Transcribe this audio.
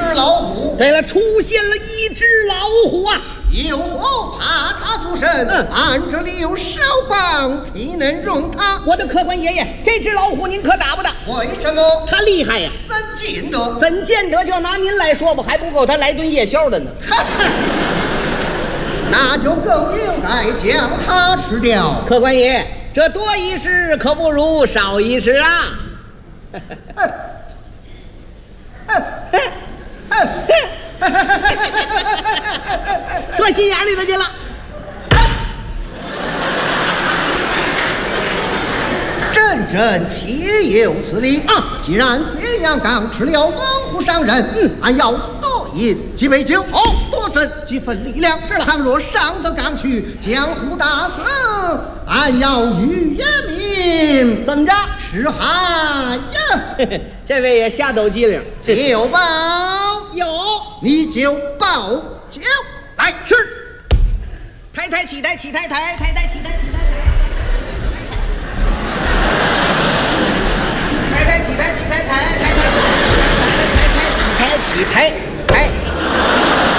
老虎。 对了，出现了一只老虎啊！ 有否怕他足身？俺这里有手棒，岂能容他？ 我的客官爷爷，这只老虎您可打不打？ 为什么？ 他厉害呀！ 怎见得？ 怎见得？就拿您来说吧，还不够他来顿夜宵的呢。 那就更应该将他吃掉。 客官爷爷，这多一事可不如少一事啊！钻心眼里头去了。 朕岂有此理啊！既然这样刚吃了猛虎伤人，俺要多饮几杯酒，多增几分力量。是了，倘若上得岗去，江湖大事，俺要与也明。 怎么着？ 吃海呀！ 这位也瞎抖机灵。 酒报有， 你就报酒来吃。 抬抬起抬起抬抬抬抬起抬起抬。抬抬起抬起抬抬抬抬起抬。